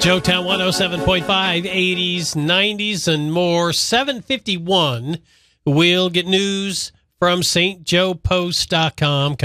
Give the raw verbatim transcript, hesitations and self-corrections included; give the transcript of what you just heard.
Joetown one oh seven point five, eighties, nineties, and more. seven fifty-one. We'll get news from S T Joe Post dot com.